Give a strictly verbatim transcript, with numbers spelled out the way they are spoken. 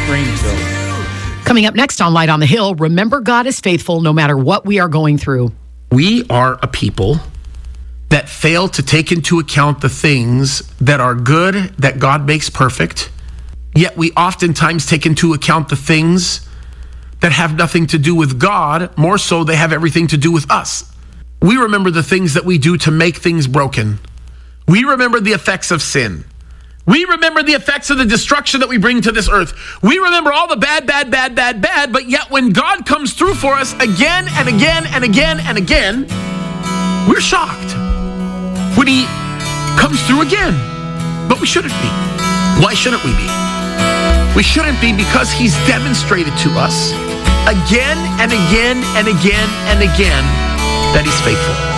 Grainsville. Coming up next on Light on the Hill, remember God is faithful no matter what we are going through. We are a people that fail to take into account the things that are good, that God makes perfect, yet we oftentimes take into account the things that have nothing to do with God, more so they have everything to do with us. We remember the things that we do to make things broken. We remember the effects of sin. We remember the effects of the destruction that we bring to this earth. We remember all the bad, bad, bad, bad, bad, but yet when God comes through for us again and again and again and again, we're shocked when he comes through again. But we shouldn't be. Why shouldn't we be? We shouldn't be because he's demonstrated to us again and again and again and again that he's faithful.